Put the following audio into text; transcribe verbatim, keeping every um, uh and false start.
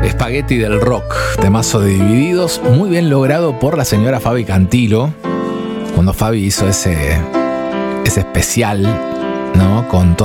Spaghetti del rock, temazo de Divididos, muy bien logrado por la señora Fabi Cantilo, cuando Fabi hizo ese, ese especial, ¿no? Con